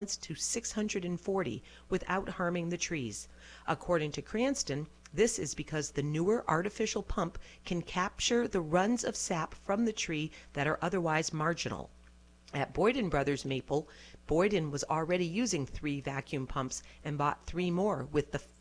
to 640 without harming the trees. According to Cranston, this is because the newer artificial pump can capture the runs of sap from the tree that are otherwise marginal. At Boyden Brothers Maple, Boyden was already using 3 vacuum pumps and bought 3 more with the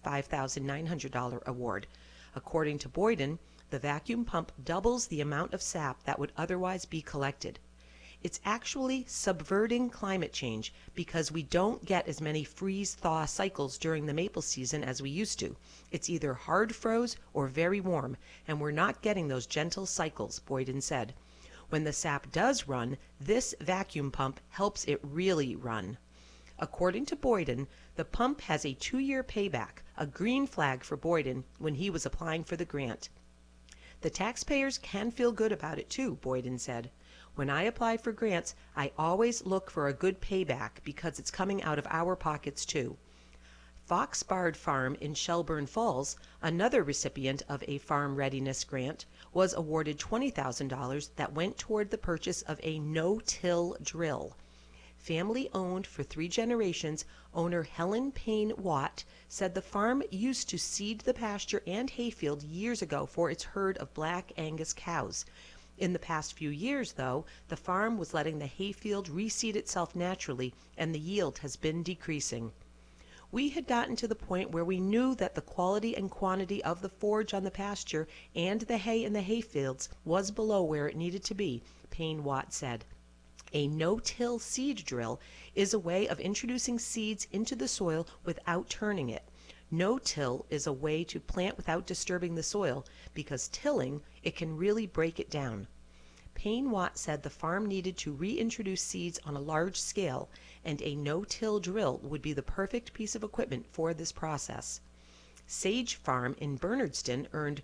$5,900 award. According to Boyden, the vacuum pump doubles the amount of sap that would otherwise be collected. It's actually subverting climate change because we don't get as many freeze-thaw cycles during the maple season as we used to. It's either hard froze or very warm, and we're not getting those gentle cycles, Boyden said. When the sap does run, this vacuum pump helps it really run. According to Boyden, the pump has a 2-year payback, a green flag for Boyden when he was applying for the grant. The taxpayers can feel good about it too, Boyden said. When I apply for grants, I always look for a good payback because it's coming out of our pockets too. Foxbard Farm in Shelburne Falls, another recipient of a farm readiness grant, was awarded $20,000 that went toward the purchase of a no-till drill. Family owned for 3 generations, owner Helen Payne Watt said the farm used to seed the pasture and hayfield years ago for its herd of Black Angus cows. In the past few years, though, the farm was letting the hayfield reseed itself naturally, and the yield has been decreasing. We had gotten to the point where we knew that the quality and quantity of the forage on the pasture and the hay in the hayfields was below where it needed to be, Payne Watt said. A no-till seed drill is a way of introducing seeds into the soil without turning it. No-till is a way to plant without disturbing the soil, because tilling, it can really break it down. Payne Watt said the farm needed to reintroduce seeds on a large scale, and a no-till drill would be the perfect piece of equipment for this process. Sage Farm in Bernardston earned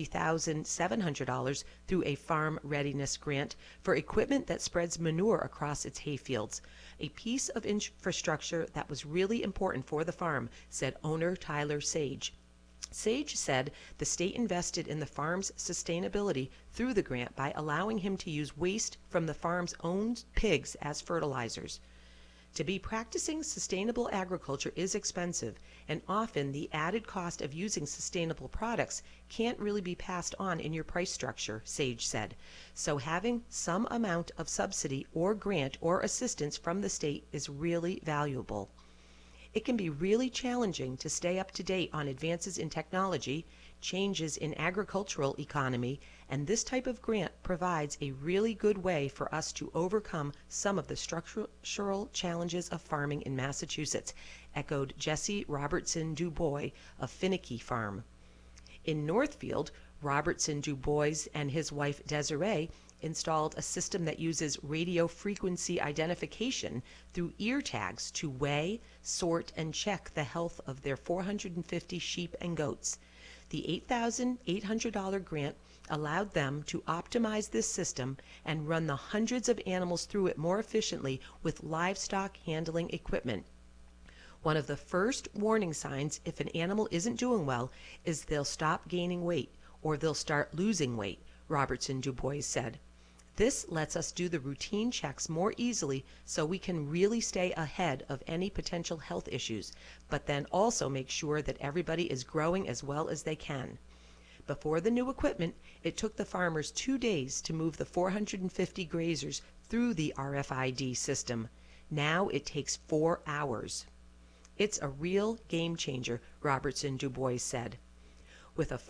$30,700 through a farm readiness grant for equipment that spreads manure across its hayfields, a piece of infrastructure that was really important for the farm, said owner Tyler Sage. Sage said the state invested in the farm's sustainability through the grant by allowing him to use waste from the farm's own pigs as fertilizers. To be practicing sustainable agriculture is expensive, and often the added cost of using sustainable products can't really be passed on in your price structure, Sage said. So having some amount of subsidy or grant or assistance from the state is really valuable. It can be really challenging to stay up to date on advances in technology, changes in agricultural economy, and this type of grant provides a really good way for us to overcome some of the structural challenges of farming in Massachusetts, echoed Jesse Robertson Dubois of Finicky Farm. In Northfield, Robertson Dubois and his wife Desiree installed a system that uses radio frequency identification through ear tags to weigh, sort, and check the health of their 450 sheep and goats. The $8,800 grant allowed them to optimize this system and run the hundreds of animals through it more efficiently with livestock handling equipment. One of the first warning signs if an animal isn't doing well is they'll stop gaining weight or they'll start losing weight, Robertson Dubois said. This lets us do the routine checks more easily so we can really stay ahead of any potential health issues, but then also make sure that everybody is growing as well as they can. Before the new equipment, it took the farmers 2 days to move the 450 grazers through the RFID system. Now it takes 4 hours. It's a real game changer, Robertson Dubois said. With a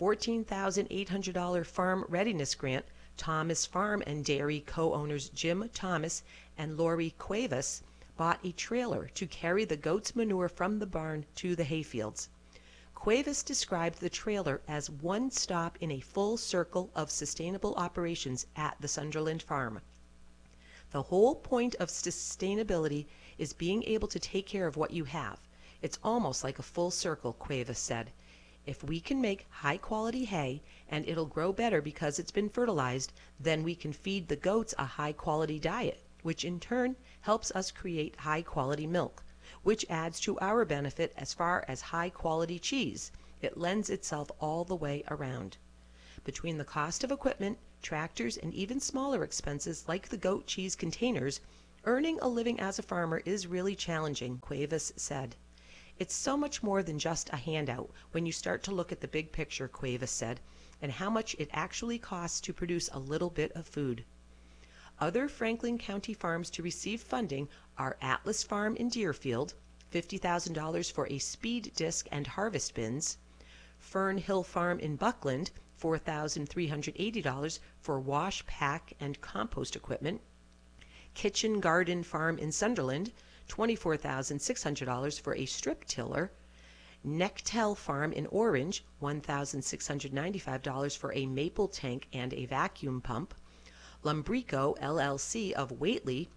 $14,800 farm readiness grant, Thomas Farm and Dairy co-owners Jim Thomas and Lori Cuevas bought a trailer to carry the goats' manure from the barn to the hayfields. Cuevas described the trailer as one stop in a full circle of sustainable operations at the Sunderland farm. The whole point of sustainability is being able to take care of what you have. It's almost like a full circle, Cuevas said. If we can make high-quality hay, and it'll grow better because it's been fertilized, then we can feed the goats a high-quality diet, which in turn helps us create high-quality milk, which adds to our benefit as far as high-quality cheese. It lends itself all the way around. Between the cost of equipment, tractors, and even smaller expenses like the goat cheese containers, Earning a living as a farmer is really challenging, Cuevas said. It's so much more than just a handout when you start to look at the big picture, Cuevas said, and how much it actually costs to produce a little bit of food. Other Franklin County farms to receive funding are Atlas Farm in Deerfield, $50,000 for a speed disc and harvest bins; Fern Hill Farm in Buckland, $4,380 for wash, pack, and compost equipment; Kitchen Garden Farm in Sunderland, $24,600 for a strip tiller; Nectel Farm in Orange, $1,695 for a maple tank and a vacuum pump; Lumbrico LLC of Whately,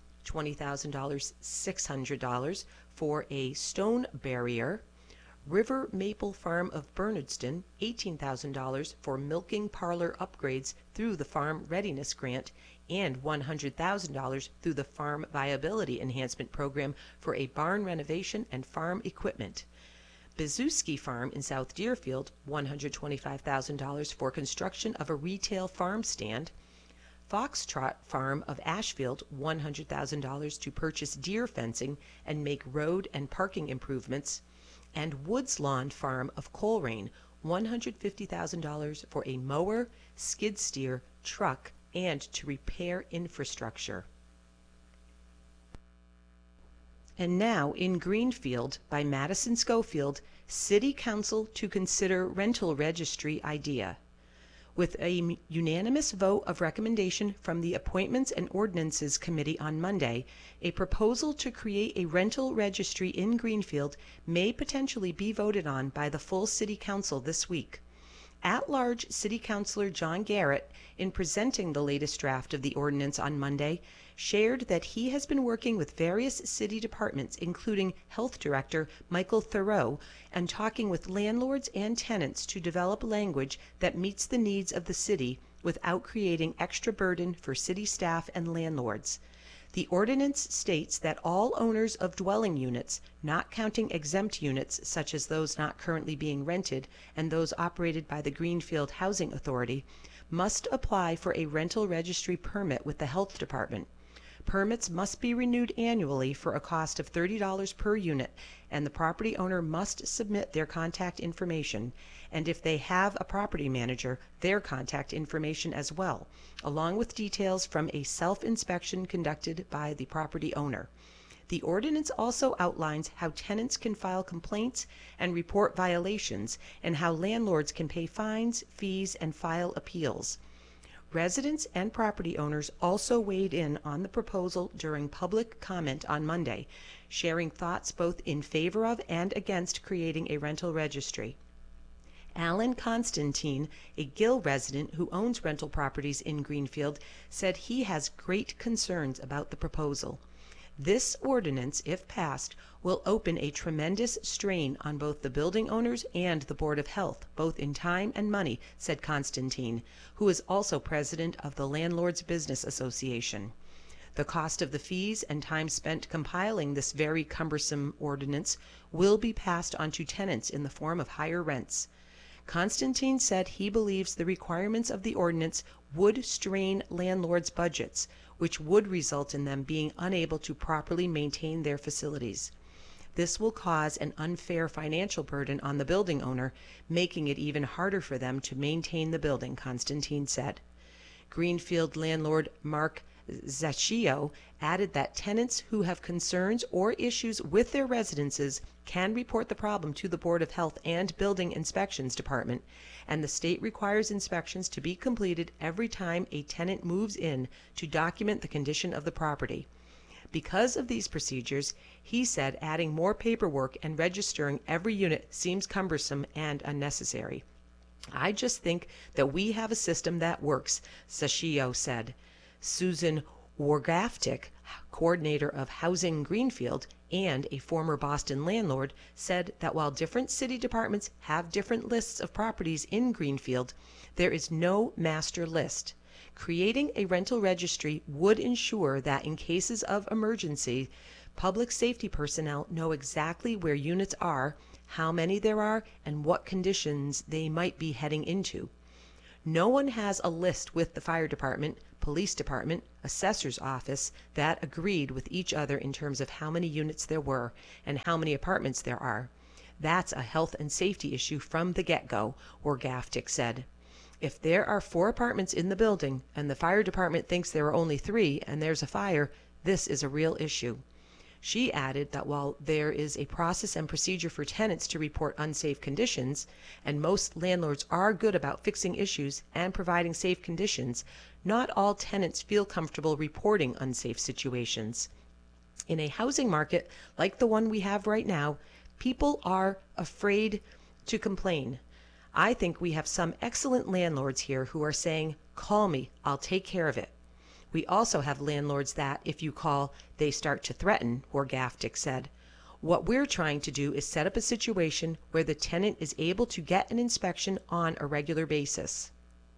$20,600 for a stone barrier; River Maple Farm of Bernardston, $18,000 for milking parlor upgrades through the Farm Readiness Grant, and $100,000 through the Farm Viability Enhancement Program for a barn renovation and farm equipment; Bezuski Farm in South Deerfield, $125,000 for construction of a retail farm stand; Foxtrot Farm of Ashfield, $100,000 to purchase deer fencing and make road and parking improvements; and Woods Lawn Farm of Coleraine, $150,000 for a mower, skid steer, truck, and to repair infrastructure. And now in Greenfield, by Madison Schofield, City Council to consider rental registry idea. With a unanimous vote of recommendation from the Appointments and Ordinances Committee on Monday, a proposal to create a rental registry in Greenfield may potentially be voted on by the full City Council this week. At-large City Councilor John Garrett, in presenting the latest draft of the ordinance on Monday, shared that he has been working with various city departments, including Health Director Michael Thoreau, and talking with landlords and tenants to develop language that meets the needs of the city without creating extra burden for city staff and landlords. The ordinance states that all owners of dwelling units, not counting exempt units such as those not currently being rented and those operated by the Greenfield Housing Authority, must apply for a rental registry permit with the Health Department. Permits must be renewed annually for a cost of $30 per unit, and the property owner must submit their contact information, and if they have a property manager, their contact information as well, along with details from a self-inspection conducted by the property owner. The ordinance also outlines how tenants can file complaints and report violations, and how landlords can pay fines, fees, and file appeals. Residents and property owners also weighed in on the proposal during public comment on Monday, sharing thoughts both in favor of and against creating a rental registry. Alan Constantine, a Gill resident who owns rental properties in Greenfield, said he has great concerns about the proposal. This ordinance, if passed, will open a tremendous strain on both the building owners and the Board of Health, both in time and money, said Constantine, who is also president of the Landlords Business Association. The cost of the fees and time spent compiling this very cumbersome ordinance will be passed on to tenants in the form of higher rents. Constantine said he believes the requirements of the ordinance would strain landlords' budgets, which would result in them being unable to properly maintain their facilities. This will cause an unfair financial burden on the building owner, making it even harder for them to maintain the building, Constantine said. Greenfield landlord Mark Zacchio added that tenants who have concerns or issues with their residences can report the problem to the Board of Health and Building Inspections Department, and the state requires inspections to be completed every time a tenant moves in to document the condition of the property. Because of these procedures, he said adding more paperwork and registering every unit seems cumbersome and unnecessary. I just think that we have a system that works, Zacchio said. Susan Wargaftik, coordinator of Housing Greenfield and a former Boston landlord, said that while different city departments have different lists of properties in Greenfield, there is no master list. Creating a rental registry would ensure that in cases of emergency, public safety personnel know exactly where units are, how many there are, and what conditions they might be heading into. No one has a list with the fire department, police department, assessor's office that agreed with each other in terms of how many units there were and how many apartments there are. That's a health and safety issue from the get-go, Wargaftic said. If there are 4 apartments in the building and the fire department thinks there are only 3 and there's a fire, this is a real issue. She added that while there is a process and procedure for tenants to report unsafe conditions, and most landlords are good about fixing issues and providing safe conditions, not all tenants feel comfortable reporting unsafe situations. In a housing market like the one we have right now, people are afraid to complain. I think we have some excellent landlords here who are saying, "Call me, I'll take care of it." We also have landlords that, if you call, they start to threaten, Wargaftic said. What we're trying to do is set up a situation where the tenant is able to get an inspection on a regular basis.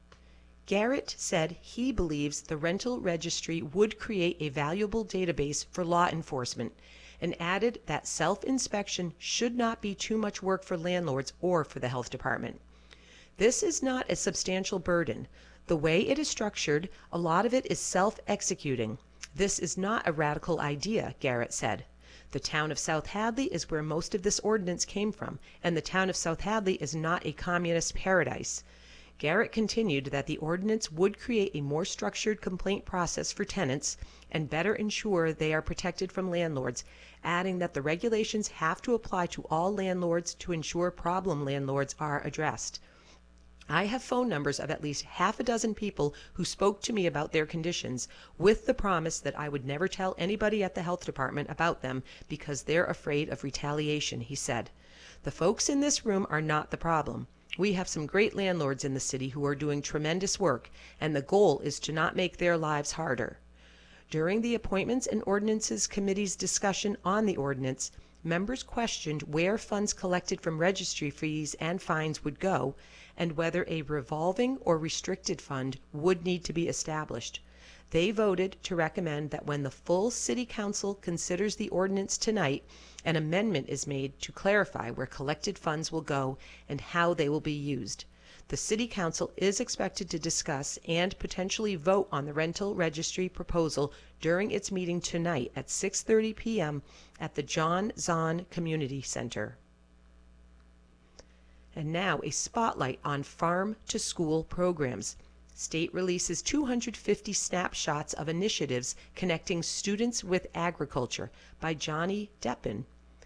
Garrett said he believes the rental registry would create a valuable database for law enforcement, and added that self-inspection should not be too much work for landlords or for the health department. This is not a substantial burden. The way it is structured, a lot of it is self-executing. This is not a radical idea, Garrett said. The town of South Hadley is where most of this ordinance came from, and the town of South Hadley is not a communist paradise. Garrett continued that the ordinance would create a more structured complaint process for tenants and better ensure they are protected from landlords, adding that the regulations have to apply to all landlords to ensure problem landlords are addressed. I have phone numbers of at least half a dozen people who spoke to me about their conditions, with the promise that I would never tell anybody at the health department about them because they're afraid of retaliation, he said. The folks in this room are not the problem. We have some great landlords in the city who are doing tremendous work, and the goal is to not make their lives harder. During the Appointments and Ordinances Committee's discussion on the ordinance, members questioned where funds collected from registry fees and fines would go, and whether a revolving or restricted fund would need to be established. They voted to recommend that when the full City Council considers the ordinance tonight, an amendment is made to clarify where collected funds will go and how they will be used. The City Council is expected to discuss and potentially vote on the rental registry proposal during its meeting tonight at 6:30 p.m. at the John Zahn Community Center. And now a spotlight on farm-to-school programs. State releases 250 snapshots of initiatives connecting students with agriculture by Johnny Deppen.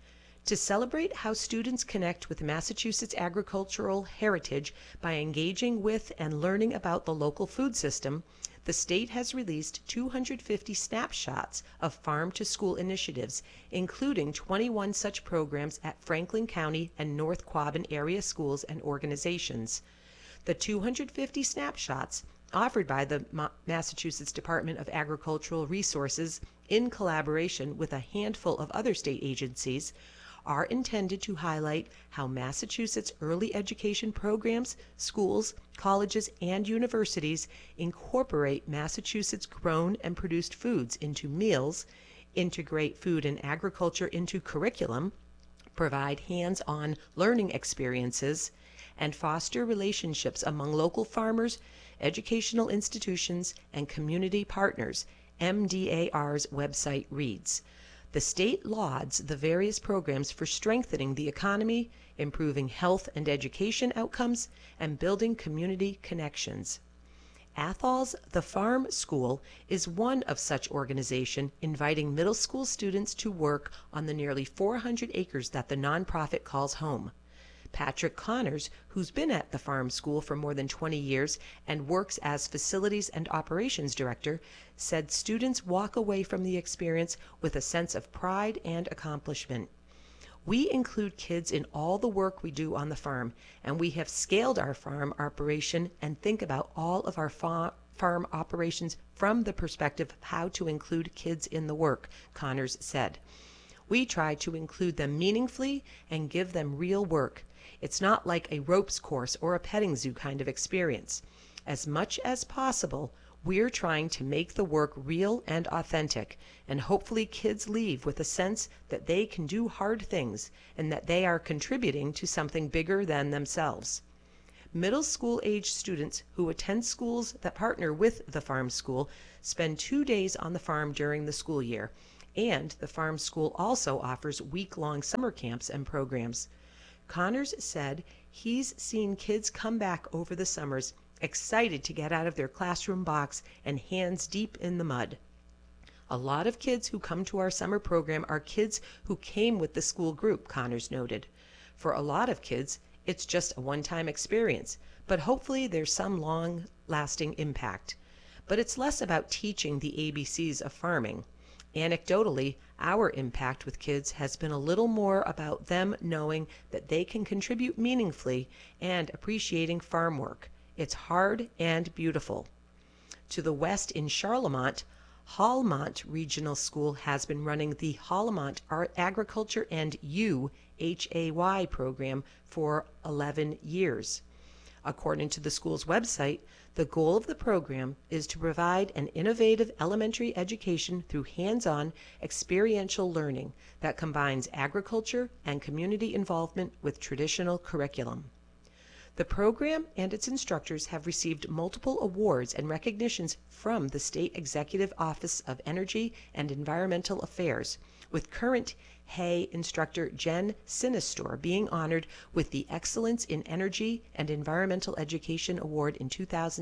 To celebrate how students connect with Massachusetts agricultural heritage by engaging with and learning about the local food system, the state has released 250 snapshots of farm-to-school initiatives, including 21 such programs at Franklin County and North Quabbin area schools and organizations. The 250 snapshots, offered by the Massachusetts Department of Agricultural Resources in collaboration with a handful of other state agencies, are intended to highlight how Massachusetts early education programs, schools, colleges, and universities incorporate Massachusetts grown and produced foods into meals, integrate food and agriculture into curriculum, provide hands-on learning experiences, and foster relationships among local farmers, educational institutions, and community partners, MDAR's website reads. The state lauds the various programs for strengthening the economy, improving health and education outcomes, and building community connections. Athol's The Farm School is one of such organization inviting middle school students to work on the nearly 400 acres that the nonprofit calls home. Patrick Connors, who's been at the farm school for more than 20 years and works as facilities and operations director, said students walk away from the experience with a sense of pride and accomplishment. We include kids in all the work we do on the farm, and we have scaled our farm operation and think about all of our farm operations from the perspective of how to include kids in the work, Connors said. We try to include them meaningfully and give them real work. It's not like a ropes course or a petting zoo kind of experience. As much as possible, we're trying to make the work real and authentic, and hopefully kids leave with a sense that they can do hard things and that they are contributing to something bigger than themselves. Middle school age students who attend schools that partner with the farm school spend 2 days on the farm during the school year, and the farm school also offers week-long summer camps and programs. Connors said he's seen kids come back over the summers excited to get out of their classroom box and hands deep in the mud. A lot of kids who come to our summer program are kids who came with the school group, Connors noted. For a lot of kids, it's just a one-time experience, but hopefully there's some long-lasting impact. But it's less about teaching the ABCs of farming. Anecdotally, our impact with kids has been a little more about them knowing that they can contribute meaningfully and appreciating farm work. It's hard and beautiful. To the west in Charlemont, Hallmont Regional School has been running the Hallmont Agriculture and UHAY program for 11 years. According to the school's website, the goal of the program is to provide an innovative elementary education through hands-on, experiential learning that combines agriculture and community involvement with traditional curriculum. The program and its instructors have received multiple awards and recognitions from the State Executive Office of Energy and Environmental Affairs, with current Hay instructor Jen Sinistor being honored with the Excellence in Energy and Environmental Education Award in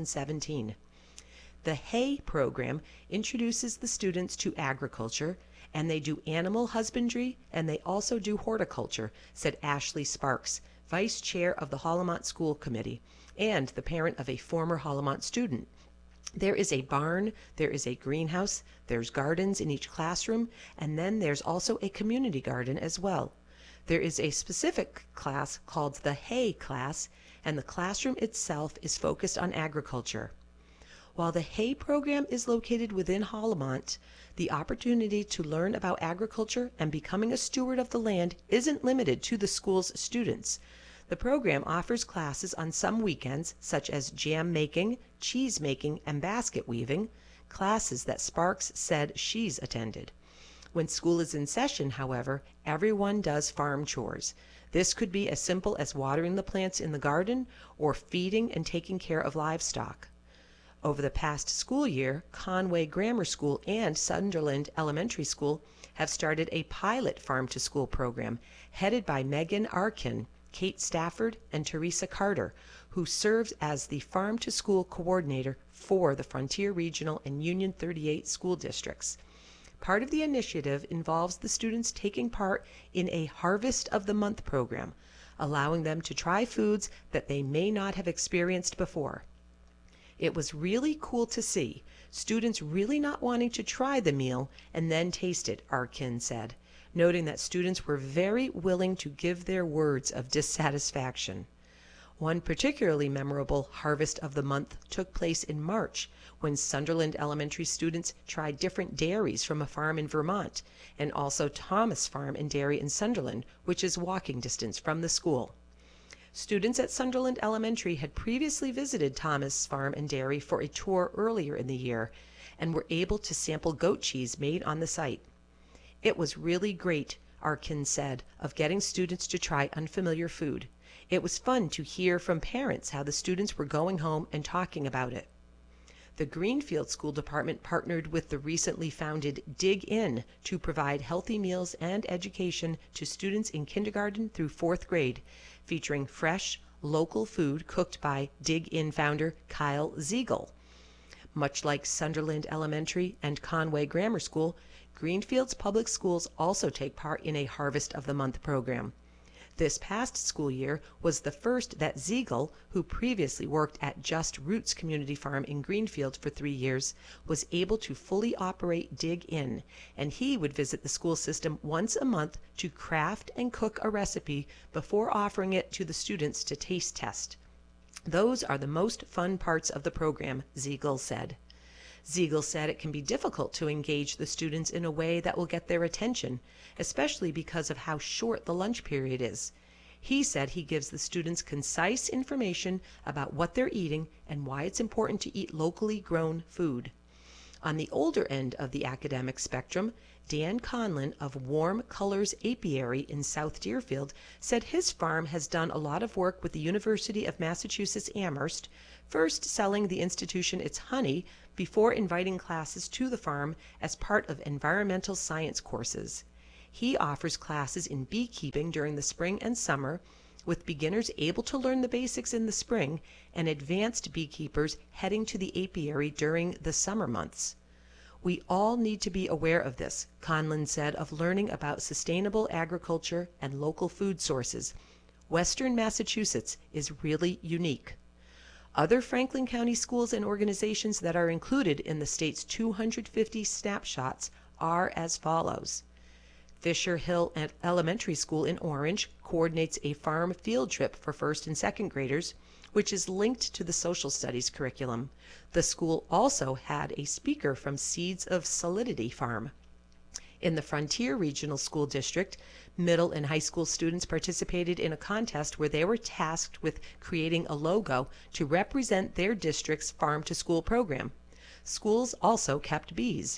2017. The Hay program introduces the students to agriculture, and they do animal husbandry, and they also do horticulture, said Ashley Sparks, Vice Chair of the Hallmont School Committee, and the parent of a former Hallmont student. There is a barn, there is a greenhouse, there's gardens in each classroom, and then there's also a community garden as well. There is a specific class called the Hay class, and the classroom itself is focused on agriculture. While the Hay program is located within Hallmont, the opportunity to learn about agriculture and becoming a steward of the land isn't limited to the school's students. The program offers classes on some weekends, such as jam making, cheese making, and basket weaving, classes that Sparks said she's attended. When school is in session, however, everyone does farm chores. This could be as simple as watering the plants in the garden or feeding and taking care of livestock. Over the past school year, Conway Grammar School and Sunderland Elementary School have started a pilot farm-to-school program headed by Megan Arkin, Kate Stafford, and Teresa Carter, who serves as the farm-to-school coordinator for the Frontier Regional and Union 38 school districts. Part of the initiative involves the students taking part in a Harvest of the Month program, allowing them to try foods that they may not have experienced before. It was really cool to see students really not wanting to try the meal and then taste it, Arkin said, noting that students were very willing to give their words of dissatisfaction. One particularly memorable Harvest of the Month took place in March, when Sunderland Elementary students tried different dairies from a farm in Vermont, and also Thomas Farm and Dairy in Sunderland, which is walking distance from the school. Students at Sunderland Elementary had previously visited Thomas Farm and Dairy for a tour earlier in the year and were able to sample goat cheese made on the site. It was really great, Arkin said, of getting students to try unfamiliar food. It was fun to hear from parents how the students were going home and talking about it. The Greenfield School Department partnered with the recently founded Dig In to provide healthy meals and education to students in kindergarten through 4th grade, featuring fresh, local food cooked by Dig In founder Kyle Ziegel. Much like Sunderland Elementary and Conway Grammar School, Greenfield's public schools also take part in a Harvest of the Month program. This past school year was the first that Ziegel, who previously worked at Just Roots Community Farm in Greenfield for 3 years, was able to fully operate Dig In, and he would visit the school system once a month to craft and cook a recipe before offering it to the students to taste test. Those are the most fun parts of the program, Ziegel said. Ziegel said it can be difficult to engage the students in a way that will get their attention, especially because of how short the lunch period is. He said he gives the students concise information about what they're eating and why it's important to eat locally grown food. On the older end of the academic spectrum, Dan Conlin of Warm Colors Apiary in South Deerfield said his farm has done a lot of work with the University of Massachusetts Amherst, first selling the institution its honey before inviting classes to the farm as part of environmental science courses. He offers classes in beekeeping during the spring and summer, with beginners able to learn the basics in the spring and advanced beekeepers heading to the apiary during the summer months. We all need to be aware of this, Conlin said of learning about sustainable agriculture and local food sources. Western Massachusetts is really unique. Other Franklin County schools and organizations that are included in the state's 250 snapshots are as follows. Fisher Hill Elementary School in Orange coordinates a farm field trip for first and second graders, which is linked to the social studies curriculum. The school also had a speaker from Seeds of Solidity Farm. In the Frontier Regional School District, middle and high school students participated in a contest where they were tasked with creating a logo to represent their district's farm-to-school program. Schools also kept bees.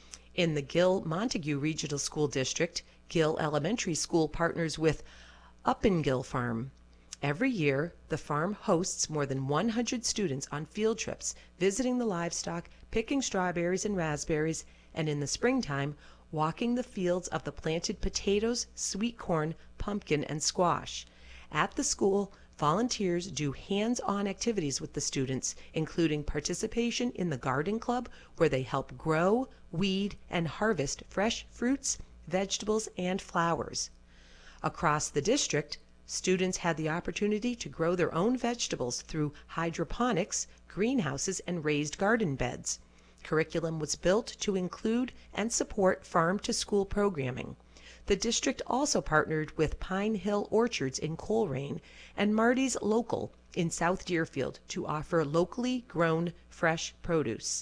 In the Gill Montague Regional School District, Gill Elementary School partners with Uppengill Farm. Every year, the farm hosts more than 100 students on field trips, visiting the livestock, picking strawberries and raspberries, and in the springtime, walking the fields of the planted potatoes, sweet corn, pumpkin, and squash. At the school, volunteers do hands-on activities with the students, including participation in the garden club, where they help grow, weed, and harvest fresh fruits, vegetables, and flowers. Across the district, students had the opportunity to grow their own vegetables through hydroponics, greenhouses, and raised garden beds. Curriculum was built to include and support farm-to-school programming. The district also partnered with Pine Hill Orchards in Coleraine and Marty's Local in South Deerfield to offer locally grown fresh produce.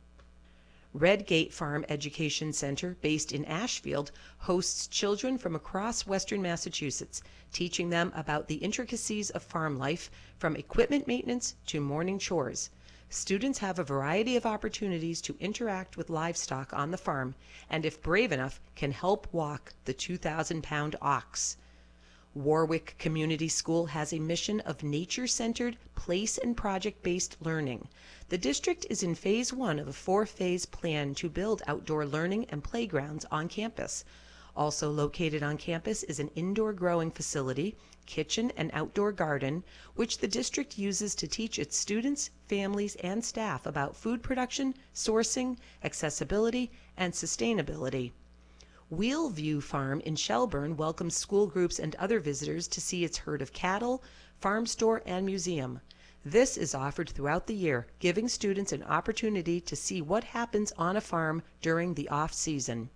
Redgate Farm Education Center, based in Ashfield, hosts children from across western Massachusetts, teaching them about the intricacies of farm life, from equipment maintenance to morning chores. Students have a variety of opportunities to interact with livestock on the farm, and if brave enough, can help walk the 2,000-pound ox. Warwick Community School has a mission of nature-centered, place and project-based learning. The district is in Phase 1 of a 4-phase plan to build outdoor learning and playgrounds on campus. Also located on campus is an indoor growing facility, kitchen, and outdoor garden, which the district uses to teach its students, families, and staff about food production, sourcing, accessibility, and sustainability. Wheelview Farm in Shelburne welcomes school groups and other visitors to see its herd of cattle, farm store, and museum. This is offered throughout the year, giving students an opportunity to see what happens on a farm during the off-season.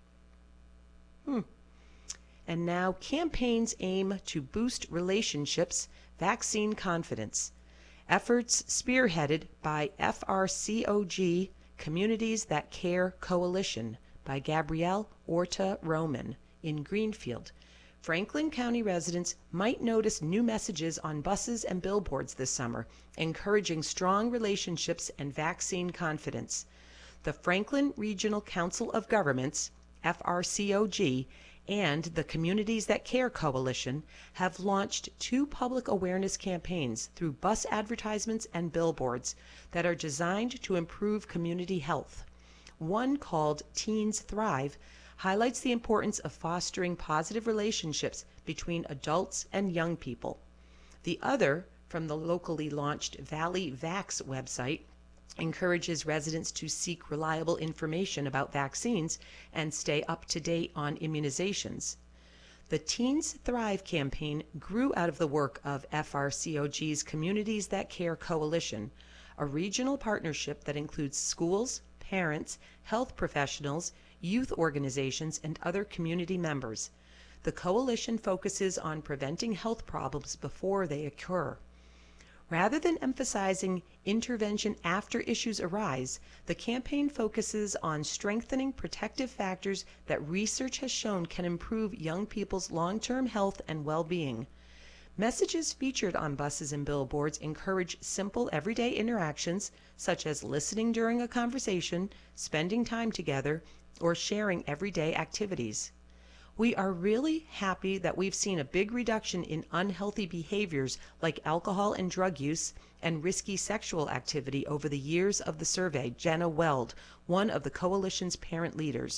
And now, campaigns aim to boost relationships, vaccine confidence. Efforts spearheaded by FRCOG, Communities That Care Coalition, by Gabrielle Orta Roman in Greenfield. Franklin County residents might notice new messages on buses and billboards this summer, encouraging strong relationships and vaccine confidence. The Franklin Regional Council of Governments, FRCOG, and the Communities That Care Coalition have launched 2 public awareness campaigns through bus advertisements and billboards that are designed to improve community health. One, called Teens Thrive, highlights the importance of fostering positive relationships between adults and young people. The other, from the locally launched Valley Vax website, encourages residents to seek reliable information about vaccines and stay up to date on immunizations. The Teens Thrive campaign grew out of the work of FRCOG's Communities That Care Coalition, a regional partnership that includes schools, parents, health professionals, youth organizations, and other community members. The coalition focuses on preventing health problems before they occur. Rather than emphasizing intervention after issues arise, the campaign focuses on strengthening protective factors that research has shown can improve young people's long-term health and well-being. Messages featured on buses and billboards encourage simple everyday interactions such as listening during a conversation, spending time together, or sharing everyday activities. We are really happy that we've seen a big reduction in unhealthy behaviors like alcohol and drug use and risky sexual activity over the years of the survey, Jenna Weld, one of the coalition's parent leaders.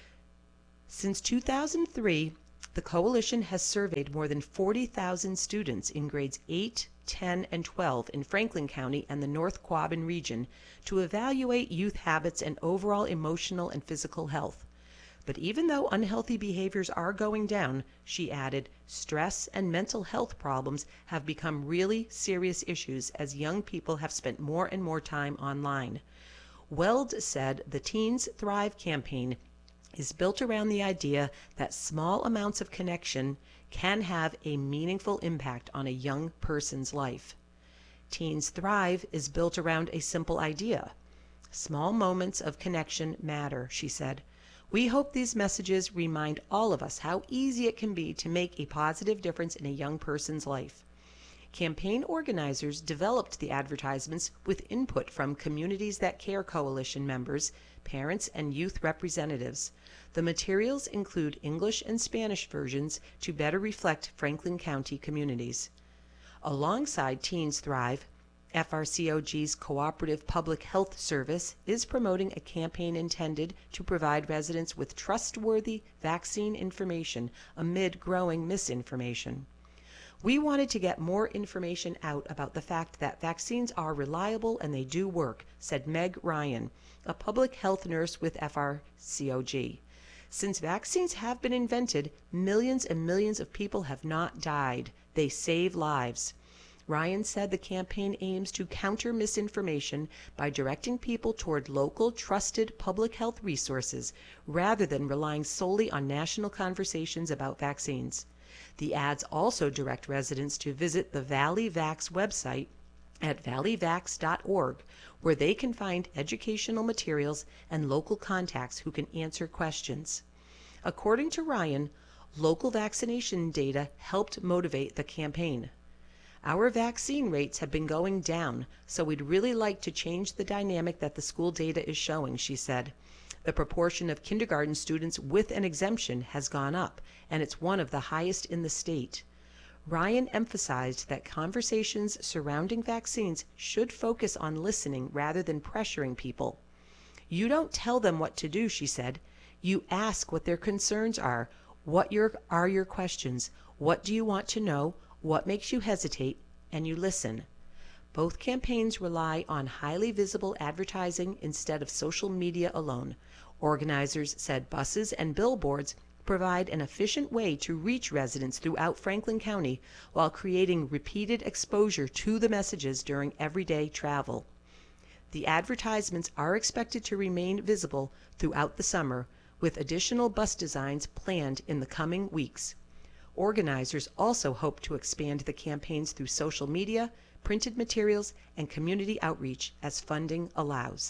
Since 2003, the coalition has surveyed more than 40,000 students in grades 8, 10, and 12 in Franklin County and the North Quabbin region to evaluate youth habits and overall emotional and physical health. But even though unhealthy behaviors are going down, she added, stress and mental health problems have become really serious issues as young people have spent more and more time online. Weld said the Teens Thrive campaign is built around the idea that small amounts of connection can have a meaningful impact on a young person's life. Teens Thrive is built around a simple idea. Small moments of connection matter, she said. We hope these messages remind all of us how easy it can be to make a positive difference in a young person's life. Campaign organizers developed the advertisements with input from Communities That Care Coalition members, parents, and youth representatives. The materials include English and Spanish versions to better reflect Franklin County communities. Alongside Teens Thrive, FRCOG's Cooperative Public Health Service is promoting a campaign intended to provide residents with trustworthy vaccine information amid growing misinformation. We wanted to get more information out about the fact that vaccines are reliable and they do work, said Meg Ryan, a public health nurse with FRCOG. Since vaccines have been invented, millions and millions of people have not died. They save lives. Ryan said the campaign aims to counter misinformation by directing people toward local, trusted public health resources rather than relying solely on national conversations about vaccines. The ads also direct residents to visit the ValleyVax website at valleyvax.org, where they can find educational materials and local contacts who can answer questions. According to Ryan, local vaccination data helped motivate the campaign. Our vaccine rates have been going down, so we'd really like to change the dynamic that the school data is showing, she said. The proportion of kindergarten students with an exemption has gone up, and it's one of the highest in the state. Ryan emphasized that conversations surrounding vaccines should focus on listening rather than pressuring people. You don't tell them what to do, she said. You ask what their concerns are. What are your questions? What do you want to know? What makes you hesitate? And you listen. Both campaigns rely on highly visible advertising instead of social media alone. Organizers said buses and billboards provide an efficient way to reach residents throughout Franklin County while creating repeated exposure to the messages during everyday travel. The advertisements are expected to remain visible throughout the summer, with additional bus designs planned in the coming weeks. Organizers also hope to expand the campaigns through social media, printed materials, and community outreach as funding allows.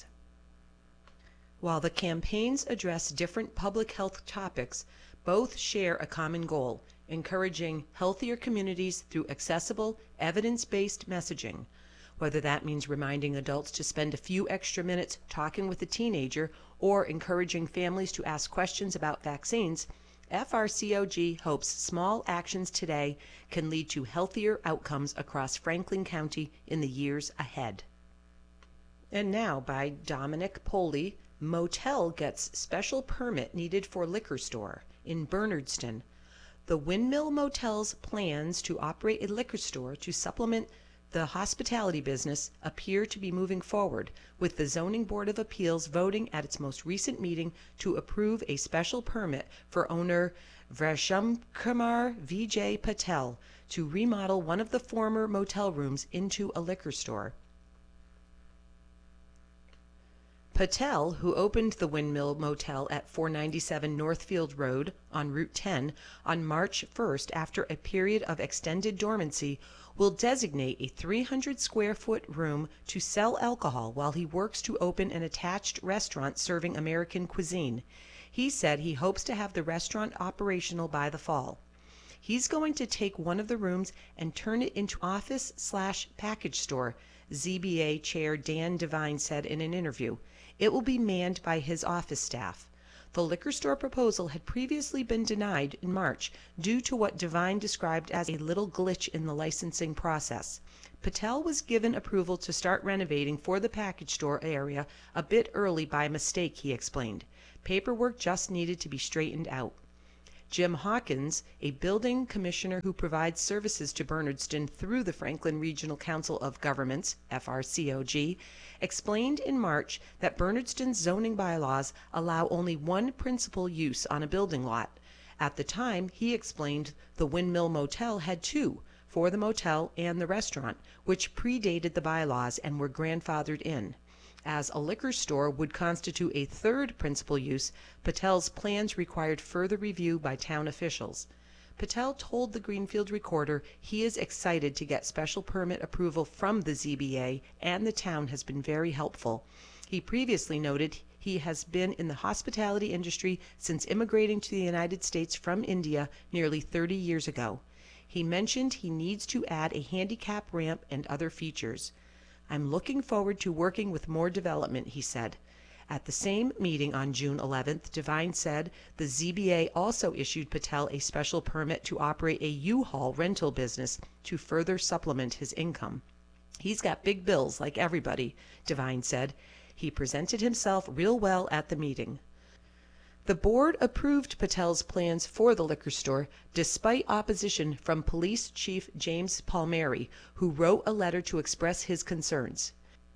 While the campaigns address different public health topics, both share a common goal: encouraging healthier communities through accessible, evidence-based messaging. Whether that means reminding adults to spend a few extra minutes talking with a teenager or encouraging families to ask questions about vaccines, FRCOG hopes small actions today can lead to healthier outcomes across Franklin County in the years ahead. And now, by Dominic Poley, motel gets special permit needed for liquor store in Bernardston. The Windmill Motel's plans to operate a liquor store to supplement the hospitality business appear to be moving forward, with the Zoning Board of Appeals voting at its most recent meeting to approve a special permit for owner Vajramkumar Vijay Patel to remodel one of the former motel rooms into a liquor store. Patel, who opened the Windmill Motel at 497 Northfield Road on Route 10 on March 1st after a period of extended dormancy, will designate a 300-square-foot room to sell alcohol while he works to open an attached restaurant serving American cuisine. He said he hopes to have the restaurant operational by the fall. He's going to take one of the rooms and turn it into office/package store, ZBA Chair Dan Devine said in an interview. It will be manned by his office staff. The liquor store proposal had previously been denied in March due to what Devine described as a little glitch in the licensing process. Patel was given approval to start renovating for the package store area a bit early by mistake, he explained. Paperwork just needed to be straightened out. Jim Hawkins, a building commissioner who provides services to Bernardston through the Franklin Regional Council of Governments, FRCOG, explained in March that Bernardston's zoning bylaws allow only one principal use on a building lot. At the time, he explained the Windmill Motel had two, for the motel and the restaurant, which predated the bylaws and were grandfathered in. As a liquor store would constitute a third principal use, Patel's plans required further review by town officials. Patel told the Greenfield Recorder he is excited to get special permit approval from the ZBA, and the town has been very helpful. He previously noted he has been in the hospitality industry since immigrating to the United States from India nearly 30 years ago. He mentioned he needs to add a handicap ramp and other features. I'm looking forward to working with more development, he said. At the same meeting on June 11th, Devine said the ZBA also issued Patel a special permit to operate a U-Haul rental business to further supplement his income. He's got big bills like everybody, Devine said. He presented himself real well at the meeting. The board approved Patel's plans for the liquor store despite opposition from Police Chief James Palmieri, who wrote a letter to express his concerns.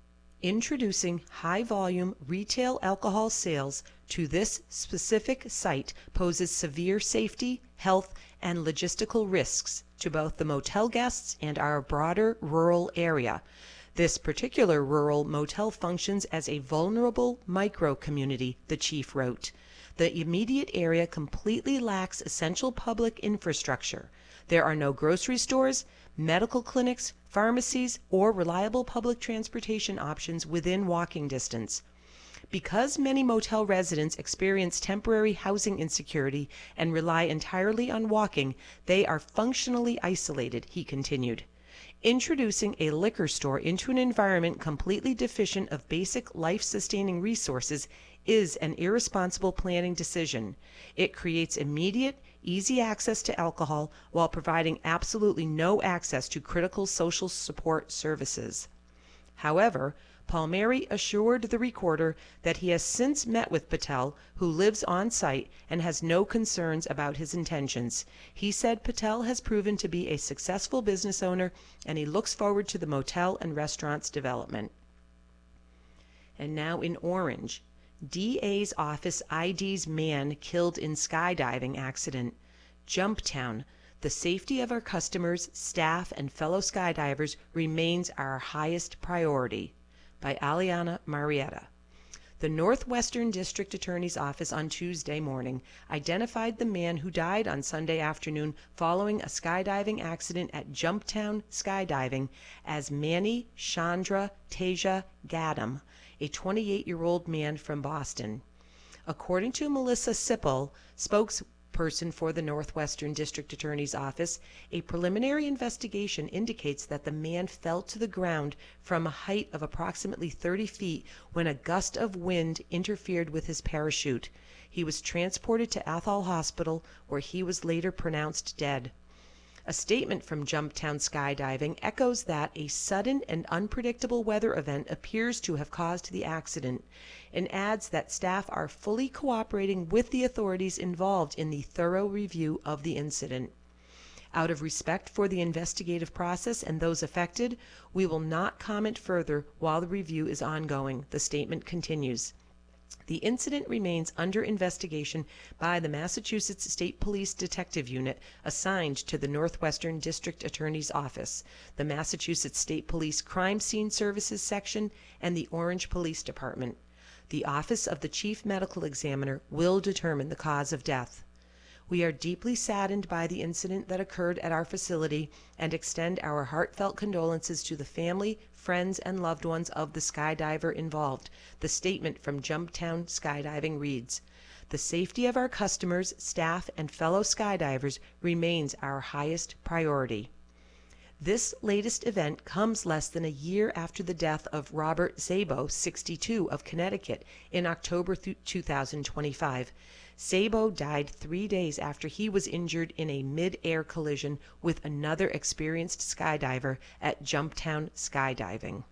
Introducing high-volume retail alcohol sales to this specific site poses severe safety, health, and logistical risks to both the motel guests and our broader rural area. This particular rural motel functions as a vulnerable micro-community, the chief wrote. The immediate area completely lacks essential public infrastructure. There are no grocery stores, medical clinics, pharmacies, or reliable public transportation options within walking distance. Because many motel residents experience temporary housing insecurity and rely entirely on walking, they are functionally isolated, he continued. Introducing a liquor store into an environment completely deficient of basic life-sustaining resources is an irresponsible planning decision. It creates immediate, easy access to alcohol while providing absolutely no access to critical social support services. However, Palmieri assured the Recorder that he has since met with Patel, who lives on site and has no concerns about his intentions. He said Patel has proven to be a successful business owner and he looks forward to the motel and restaurant's development. And now in Orange, DA's office IDs man killed in skydiving accident. Jumptown. The safety of our customers, staff, and fellow skydivers remains our highest priority. By Aliana Marietta. The Northwestern District Attorney's Office on Tuesday morning identified the man who died on Sunday afternoon following a skydiving accident at Jumptown Skydiving as Manny Chandra Teja Gadam, a 28-year-old man from Boston. According to Melissa Sipple, spokesperson for the Northwestern District Attorney's Office, a preliminary investigation indicates that the man fell to the ground from a height of approximately 30 feet when a gust of wind interfered with his parachute. He was transported to Athol Hospital, where he was later pronounced dead. A statement from Jumptown Skydiving echoes that a sudden and unpredictable weather event appears to have caused the accident, and adds that staff are fully cooperating with the authorities involved in the thorough review of the incident. Out of respect for the investigative process and those affected, we will not comment further while the review is ongoing, the statement continues. The incident remains under investigation by the Massachusetts State Police Detective Unit assigned to the Northwestern District Attorney's Office, the Massachusetts State Police Crime Scene Services Section, and the Orange Police Department. The Office of the Chief Medical Examiner will determine the cause of death. We are deeply saddened by the incident that occurred at our facility and extend our heartfelt condolences to the family, friends, and loved ones of the skydiver involved, the statement from Jumptown Skydiving reads. The safety of our customers, staff, and fellow skydivers remains our highest priority. This latest event comes less than a year after the death of Robert Szabo, 62, of Connecticut, in October 2025. Szabo died 3 days after he was injured in a mid-air collision with another experienced skydiver at Jumptown Skydiving.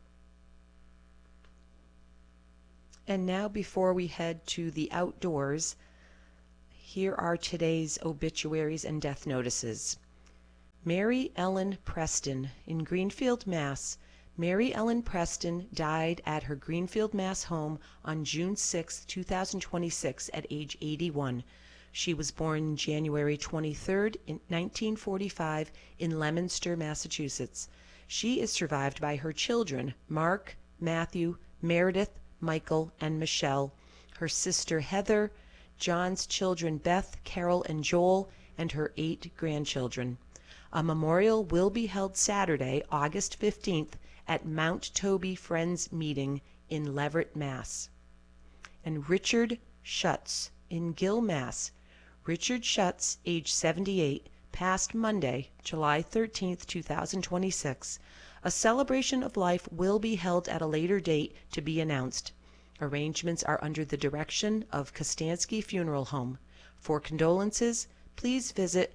And now, before we head to the outdoors, here are today's obituaries and death notices. Mary Ellen Preston in Greenfield, Mass. Mary Ellen Preston died at her Greenfield, Mass. home on June 6, 2026 at age 81. She was born January 23, 1945 in Leominster, Massachusetts. She is survived by her children, Mark, Matthew, Meredith, Michael, and Michelle, her sister Heather, John's children Beth, Carol, and Joel, and her 8 grandchildren. A memorial will be held Saturday, August 15th at Mount Toby Friends Meeting in Leverett, Mass. And Richard Schutz in Gill, Mass. Richard Schutz, age 78, passed Monday, July 13th, 2026. A celebration of life will be held at a later date to be announced. Arrangements are under the direction of Kostanski Funeral Home. For condolences, please visit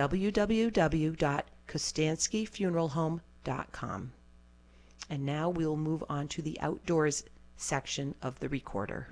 www.kostanskifuneralhome.com. And now we'll move on to the outdoors section of the recorder.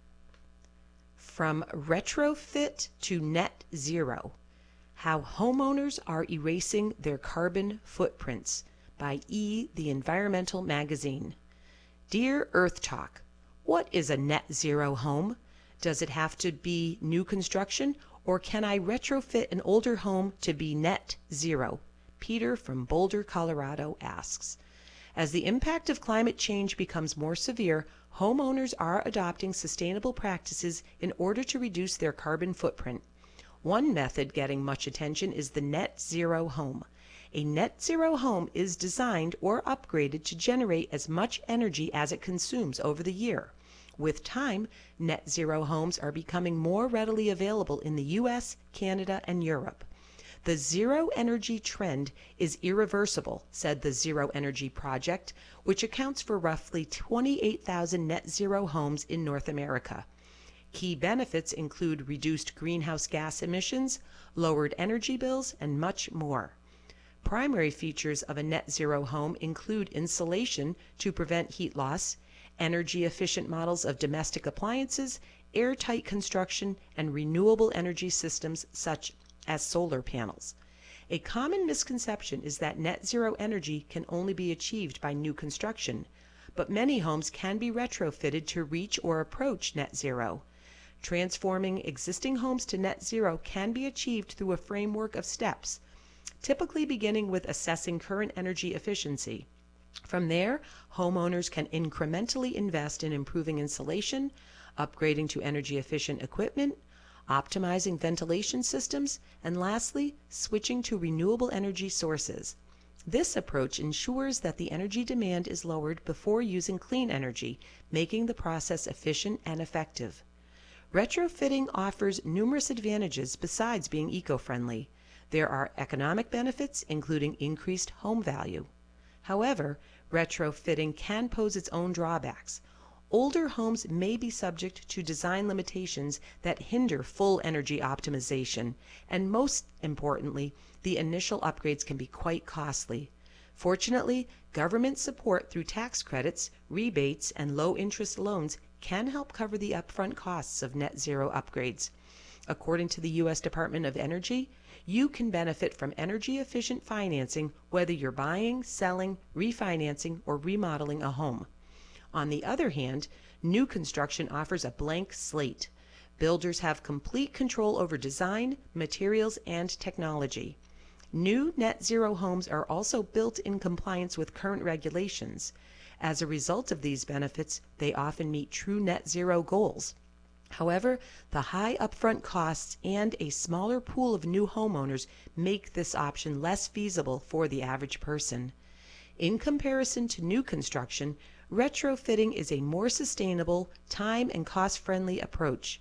From retrofit to net zero, how homeowners are erasing their carbon footprints, by The Environmental Magazine. Dear Earth Talk, what is a net zero home? Does it have to be new construction, or can I retrofit an older home to be net zero? Peter from Boulder, Colorado asks. As the impact of climate change becomes more severe, homeowners are adopting sustainable practices in order to reduce their carbon footprint. One method getting much attention is the net zero home. A net zero home is designed or upgraded to generate as much energy as it consumes over the year. With time, net zero homes are becoming more readily available in the US, Canada, and Europe. The zero energy trend is irreversible, said the Zero Energy Project, which accounts for roughly 28,000 net zero homes in North America. Key benefits include reduced greenhouse gas emissions, lowered energy bills, and much more. Primary features of a net zero home include insulation to prevent heat loss, energy-efficient models of domestic appliances, airtight construction, and renewable energy systems such as solar panels. A common misconception is that net zero energy can only be achieved by new construction, but many homes can be retrofitted to reach or approach net zero. Transforming existing homes to net zero can be achieved through a framework of steps, typically beginning with assessing current energy efficiency. From there, homeowners can incrementally invest in improving insulation, upgrading to energy-efficient equipment, optimizing ventilation systems, and lastly, switching to renewable energy sources. This approach ensures that the energy demand is lowered before using clean energy, making the process efficient and effective. Retrofitting offers numerous advantages besides being eco-friendly. There are economic benefits, including increased home value. However, retrofitting can pose its own drawbacks. Older homes may be subject to design limitations that hinder full energy optimization, and most importantly, the initial upgrades can be quite costly. Fortunately, government support through tax credits, rebates, and low-interest loans can help cover the upfront costs of net zero upgrades. According to the U.S. Department of Energy, you can benefit from energy-efficient financing whether you're buying, selling, refinancing, or remodeling a home. On the other hand, new construction offers a blank slate. Builders have complete control over design, materials, and technology. New net zero homes are also built in compliance with current regulations. As a result of these benefits, they often meet true net zero goals. However, the high upfront costs and a smaller pool of new homeowners make this option less feasible for the average person. In comparison to new construction, retrofitting is a more sustainable, time and cost-friendly approach.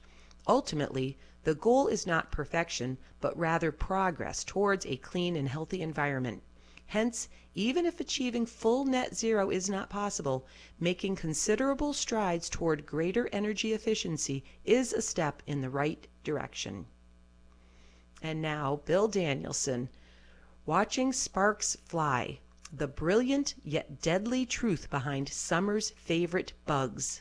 Ultimately, the goal is not perfection, but rather progress towards a clean and healthy environment. Hence, even if achieving full net zero is not possible, making considerable strides toward greater energy efficiency is a step in the right direction. And now, Bill Danielson, Watching Sparks Fly, the brilliant yet deadly truth behind summer's favorite bugs.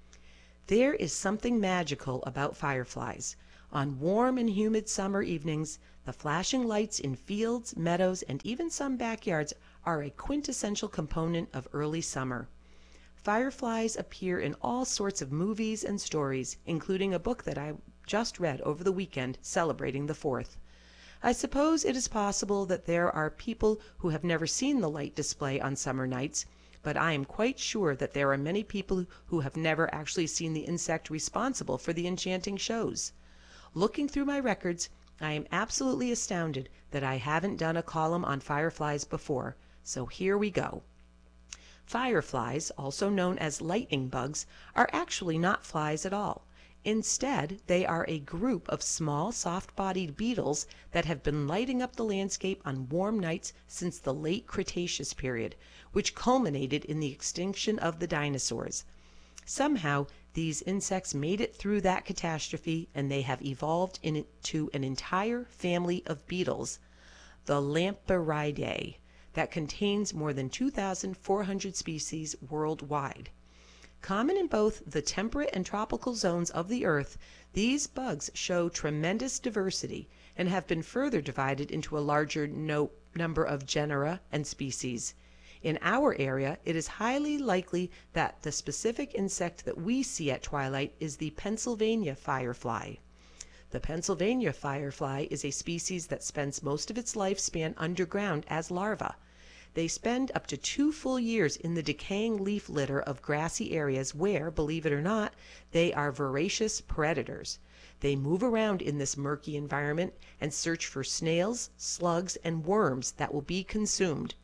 There is something magical about fireflies. On warm and humid summer evenings, the flashing lights in fields, meadows, and even some backyards are a quintessential component of early summer. Fireflies appear in all sorts of movies and stories, including a book that I just read over the weekend celebrating the 4th. I suppose it is possible that there are people who have never seen the light display on summer nights, but I am quite sure that there are many people who have never actually seen the insect responsible for the enchanting shows. Looking through my records, I am absolutely astounded that I haven't done a column on fireflies before, so here we go. Fireflies, also known as lightning bugs, are actually not flies at all. Instead, they are a group of small, soft-bodied beetles that have been lighting up the landscape on warm nights since the late Cretaceous period, which culminated in the extinction of the dinosaurs. Somehow, these insects made it through that catastrophe, and they have evolved into an entire family of beetles, the Lampyridae, that contains more than 2,400 species worldwide. Common in both the temperate and tropical zones of the Earth, these bugs show tremendous diversity and have been further divided into a larger number of genera and species. In our area, it is highly likely that the specific insect that we see at twilight is the Pennsylvania firefly. The Pennsylvania firefly is a species that spends most of its lifespan underground as larvae. They spend up to 2 full years in the decaying leaf litter of grassy areas where, believe it or not, they are voracious predators. They move around in this murky environment and search for snails, slugs, and worms that will be consumed.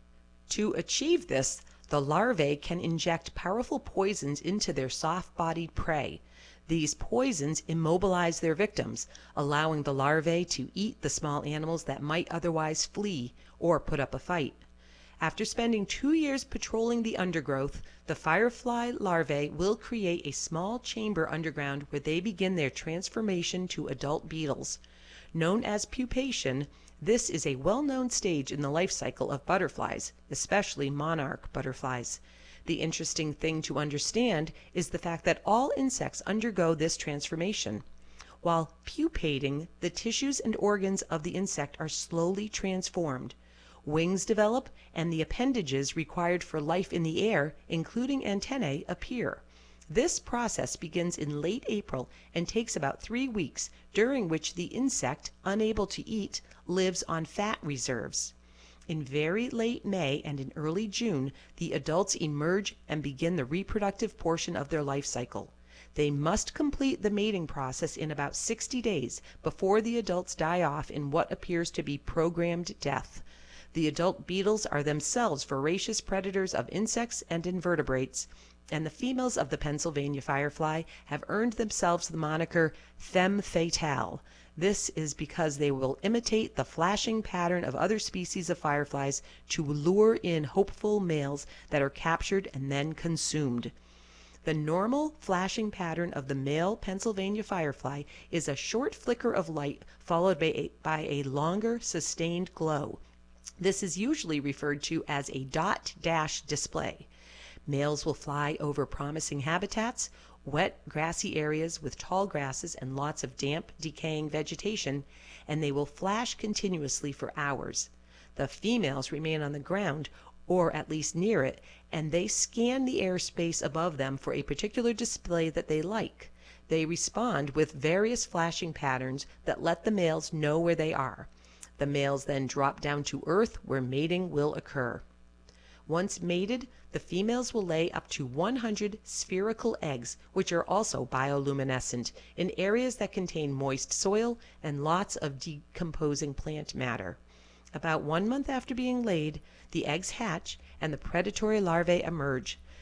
To achieve this, the larvae can inject powerful poisons into their soft-bodied prey. These poisons immobilize their victims, allowing the larvae to eat the small animals that might otherwise flee or put up a fight. After spending 2 years patrolling the undergrowth, the firefly larvae will create a small chamber underground where they begin their transformation to adult beetles. Known as pupation, this is a well-known stage in the life cycle of butterflies, especially monarch butterflies. The interesting thing to understand is the fact that all insects undergo this transformation. While pupating, the tissues and organs of the insect are slowly transformed. Wings develop, and the appendages required for life in the air, including antennae, appear. This process begins in late April and takes about 3 weeks, during which the insect, unable to eat, lives on fat reserves. In very late May and in early June, the adults emerge and begin the reproductive portion of their life cycle. They must complete the mating process in about 60 days before the adults die off in what appears to be programmed death. The adult beetles are themselves voracious predators of insects and invertebrates, and the females of the Pennsylvania firefly have earned themselves the moniker femme fatale. This is because they will imitate the flashing pattern of other species of fireflies to lure in hopeful males that are captured and then consumed. The normal flashing pattern of the male Pennsylvania firefly is a short flicker of light followed by a longer, sustained glow. This is usually referred to as a dot dash display. Males will fly over promising habitats, wet, grassy areas with tall grasses and lots of damp, decaying vegetation, and they will flash continuously for hours. The females remain on the ground, or at least near it, and they scan the airspace above them for a particular display that they like. They respond with various flashing patterns that let the males know where they are. The males then drop down to earth where mating will occur. Once mated, the females will lay up to 100 spherical eggs, which are also bioluminescent, in areas that contain moist soil and lots of decomposing plant matter. About 1 month after being laid, the eggs hatch and the predatory larvae emerge.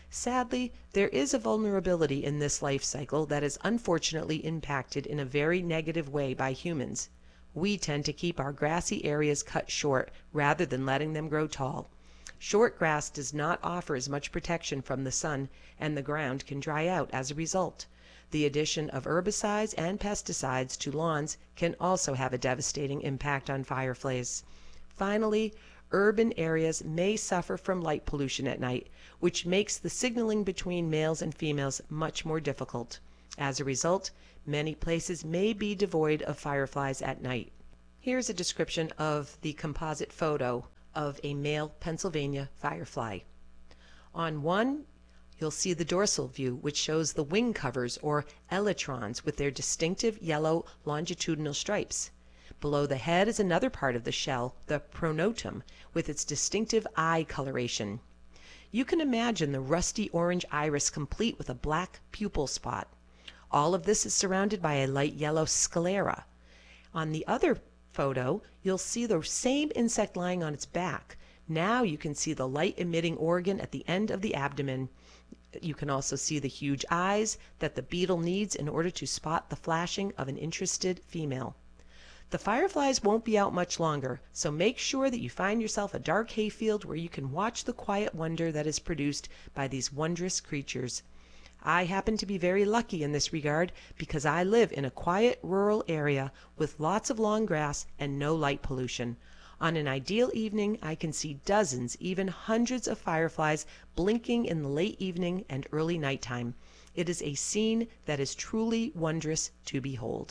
Sadly, there is a vulnerability in this life cycle that is unfortunately impacted in a very negative way by humans. We tend to keep our grassy areas cut short rather than letting them grow tall. Short grass does not offer as much protection from the sun, and the ground can dry out as a result. The addition of herbicides and pesticides to lawns can also have a devastating impact on fireflies. Finally, urban areas may suffer from light pollution at night, which makes the signaling between males and females much more difficult. As a result, many places may be devoid of fireflies at night. Here's a description of the composite photo of a male Pennsylvania firefly. On one, you'll see the dorsal view, which shows the wing covers or elytrons with their distinctive yellow longitudinal stripes. Below the head is another part of the shell, the pronotum, with its distinctive eye coloration. You can imagine the rusty orange iris complete with a black pupil spot. All of this is surrounded by a light yellow sclera. On the other photo, you'll see the same insect lying on its back. Now you can see the light emitting organ at the end of the abdomen. You can also see the huge eyes that the beetle needs in order to spot the flashing of an interested female. The fireflies won't be out much longer, so make sure that you find yourself a dark hayfield where you can watch the quiet wonder that is produced by these wondrous creatures. I happen to be very lucky in this regard because I live in a quiet rural area with lots of long grass and no light pollution. On an ideal evening, I can see dozens, even hundreds of fireflies blinking in the late evening and early nighttime. It is a scene that is truly wondrous to behold.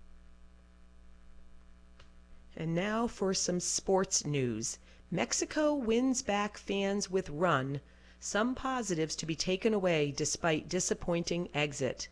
And now for some sports news. Mexico wins back fans with run. Some positives to be taken away despite disappointing exit.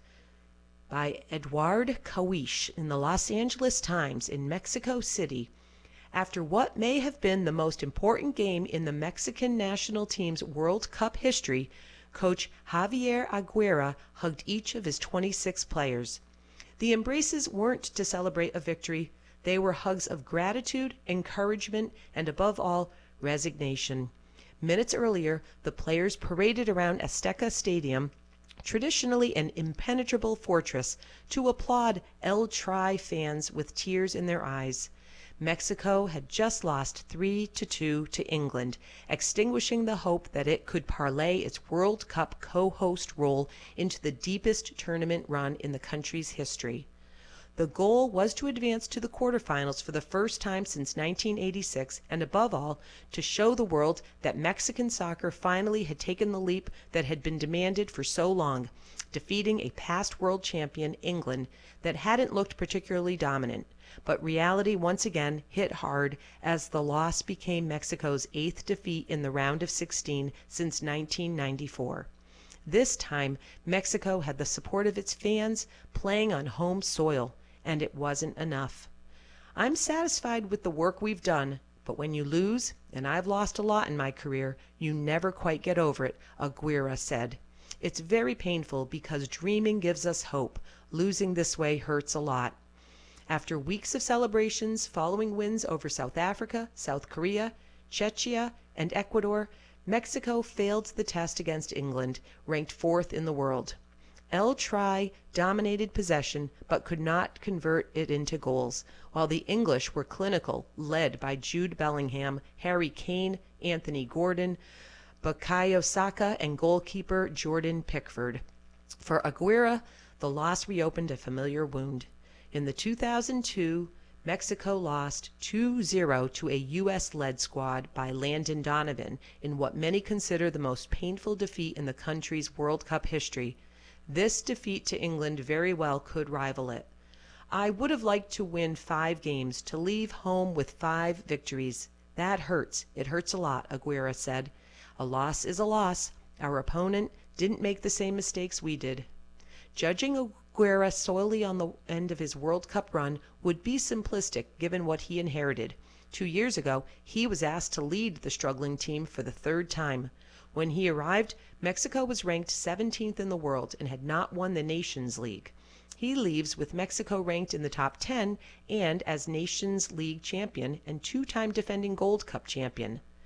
By Eduard Kawish in the Los Angeles Times in Mexico City. After what may have been the most important game in the Mexican national team's World Cup history, coach Javier Aguirre hugged each of his 26 players. The embraces weren't to celebrate a victory. They were hugs of gratitude, encouragement, and above all, resignation. Minutes earlier, the players paraded around Azteca Stadium, traditionally an impenetrable fortress, to applaud El Tri fans with tears in their eyes. Mexico had just lost 3-2 to England, extinguishing the hope that it could parlay its World Cup co-host role into the deepest tournament run in the country's history. The goal was to advance to the quarterfinals for the first time since 1986, and above all, to show the world that Mexican soccer finally had taken the leap that had been demanded for so long, defeating a past world champion, England, that hadn't looked particularly dominant. But reality once again hit hard as the loss became Mexico's 8th defeat in the round of 16 since 1994. This time, Mexico had the support of its fans playing on home soil. And it wasn't enough. I'm satisfied with the work we've done, but when you lose, and I've lost a lot in my career, you never quite get over it, Aguirre said. It's very painful because dreaming gives us hope. Losing this way hurts a lot. After weeks of celebrations following wins over South Africa, South Korea, Czechia, and Ecuador, Mexico failed the test against England, ranked 4th in the world. El Tri dominated possession but could not convert it into goals, while the English were clinical, led by Jude Bellingham, Harry Kane, Anthony Gordon, Bukayo Saka, and goalkeeper Jordan Pickford. For Aguirre, the loss reopened a familiar wound. In the 2002 Mexico lost 2-0 to a U.S.-led squad by Landon Donovan in what many consider the most painful defeat in the country's World Cup history. This defeat to England very well could rival it. I would have liked to win 5 games, to leave home with 5 victories. That hurts. It hurts a lot, Aguirre said. A loss is a loss. Our opponent didn't make the same mistakes we did. Judging Aguirre solely on the end of his World Cup run would be simplistic given what he inherited. 2 years ago, he was asked to lead the struggling team for the 3rd time. When he arrived, Mexico was ranked 17th in the world and had not won the Nations League. He leaves with Mexico ranked in the top 10 and as Nations League champion and 2-time defending Gold Cup champion.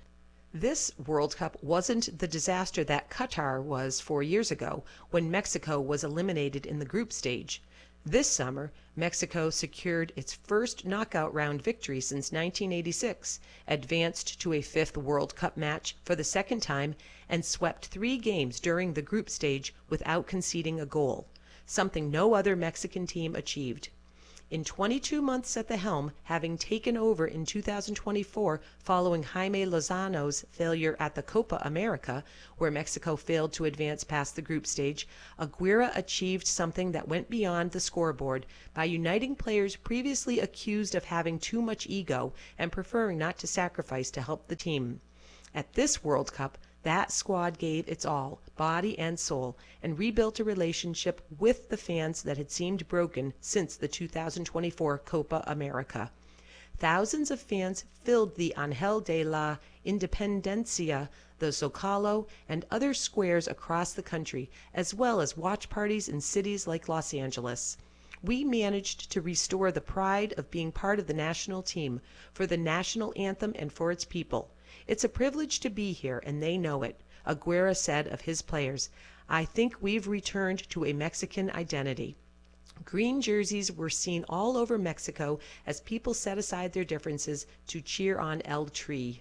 This World Cup wasn't the disaster that Qatar was 4 years ago, when Mexico was eliminated in the group stage. This summer, Mexico secured its first knockout round victory since 1986, advanced to a fifth World Cup match for the second time, and swept 3 games during the group stage without conceding a goal, something no other Mexican team achieved. In 22 months at the helm, having taken over in 2024 following Jaime Lozano's failure at the Copa America, where Mexico failed to advance past the group stage, Aguirre achieved something that went beyond the scoreboard by uniting players previously accused of having too much ego and preferring not to sacrifice to help the team. At this World Cup, that squad gave its all, body and soul, and rebuilt a relationship with the fans that had seemed broken since the 2024 Copa America. Thousands of fans filled the Angel de la Independencia, the Zocalo, and other squares across the country, as well as watch parties in cities like Los Angeles. We managed to restore the pride of being part of the national team, for the national anthem and for its people. It's a privilege to be here, and they know it, Aguirre said of his players. I think we've returned to a Mexican identity. Green jerseys were seen all over Mexico as people set aside their differences to cheer on El Tri.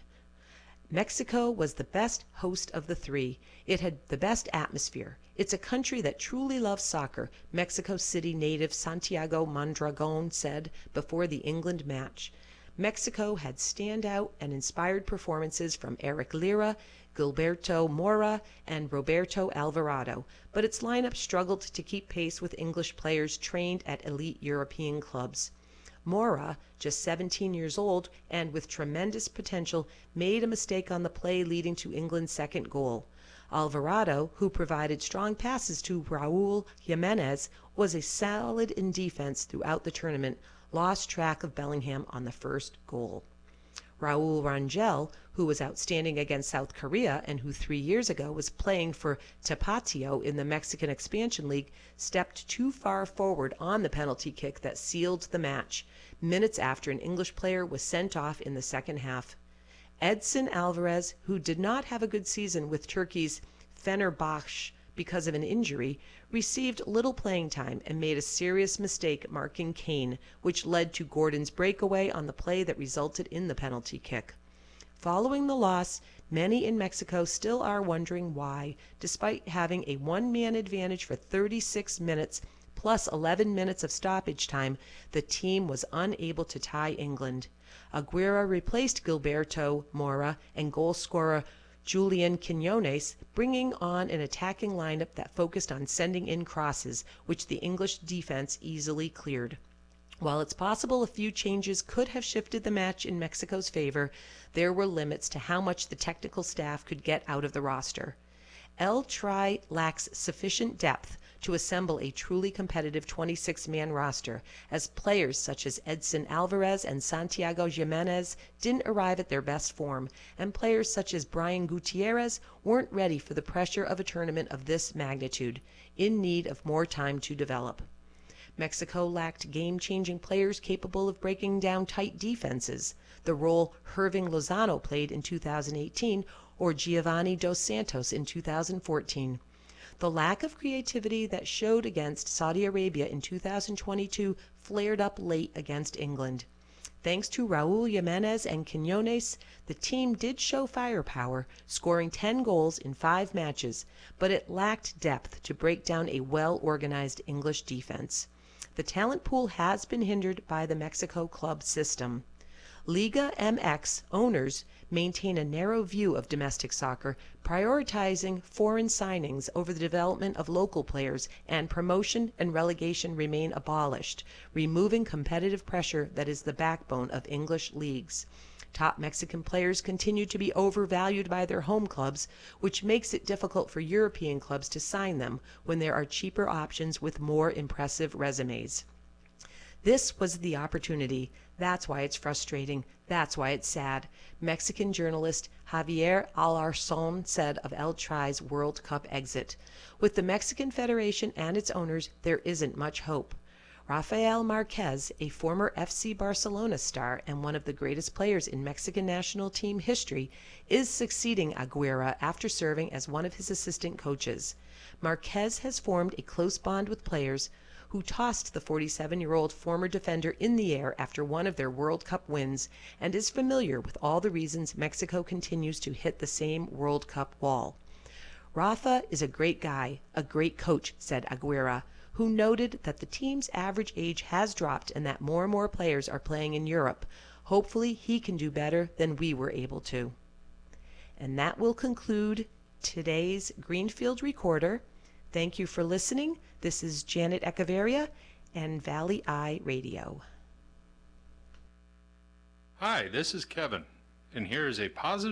Mexico was the best host of the three. It had the best atmosphere. It's a country that truly loves soccer, Mexico City native Santiago Mondragon said before the England match. Mexico had standout and inspired performances from Eric Lira, Gilberto Mora, and Roberto Alvarado, but its lineup struggled to keep pace with English players trained at elite European clubs. Mora, just 17 years old and with tremendous potential, made a mistake on the play leading to England's second goal. Alvarado, who provided strong passes to Raul Jimenez, was a solid in defense throughout the tournament, lost track of Bellingham on the first goal. Raul Rangel, who was outstanding against South Korea and who 3 years ago was playing for Tapatio in the Mexican Expansion League, stepped too far forward on the penalty kick that sealed the match, minutes after an English player was sent off in the second half. Edson Alvarez, who did not have a good season with Turkey's Fenerbahce because of an injury, received little playing time and made a serious mistake marking Kane, which led to Gordon's breakaway on the play that resulted in the penalty kick. Following the loss, many in Mexico still are wondering why, despite having a one-man advantage for 36 minutes plus 11 minutes of stoppage time, the team was unable to tie England. Aguirre replaced Gilberto Mora and goal scorer Julian Quinones, bringing on an attacking lineup that focused on sending in crosses, which the English defense easily cleared. While it's possible a few changes could have shifted the match in Mexico's favor, there were limits to how much the technical staff could get out of the roster. El Tri lacks sufficient depth to assemble a truly competitive 26-man roster, as players such as Edson Alvarez and Santiago Jimenez didn't arrive at their best form, and players such as Brian Gutierrez weren't ready for the pressure of a tournament of this magnitude, in need of more time to develop. Mexico lacked game-changing players capable of breaking down tight defenses, the role Hirving Lozano played in 2018 or Giovanni Dos Santos in 2014. The lack of creativity that showed against Saudi Arabia in 2022 flared up late against England. Thanks to Raul Jimenez and Quinones, the team did show firepower, scoring 10 goals in 5 matches, but it lacked depth to break down a well-organized English defense. The talent pool has been hindered by the Mexico club system. Liga MX owners maintain a narrow view of domestic soccer, prioritizing foreign signings over the development of local players, and promotion and relegation remain abolished, removing competitive pressure that is the backbone of English leagues. Top Mexican players continue to be overvalued by their home clubs, which makes it difficult for European clubs to sign them when there are cheaper options with more impressive resumes. This was the opportunity. That's why it's frustrating. That's why it's sad. Mexican journalist Javier Alarcón said of El Tri's World Cup exit. With the Mexican Federation and its owners, there isn't much hope. Rafael Marquez, a former FC Barcelona star and one of the greatest players in Mexican national team history, is succeeding Aguirre after serving as one of his assistant coaches. Marquez has formed a close bond with players who tossed the 47-year-old former defender in the air after one of their World Cup wins and is familiar with all the reasons Mexico continues to hit the same World Cup wall. Rafa is a great guy, a great coach, said Aguirre, who noted that the team's average age has dropped and that more and more players are playing in Europe. Hopefully he can do better than we were able to. And that will conclude today's Greenfield Recorder. Thank you for listening. This is Janet Echeverria and Valley Eye Radio. Hi, this is Kevin, and here is a positive